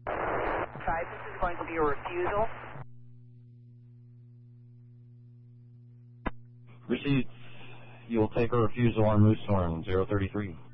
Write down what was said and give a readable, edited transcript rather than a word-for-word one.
5, this is going to be a refusal. Received. You will take a refusal on Moosehorn 033.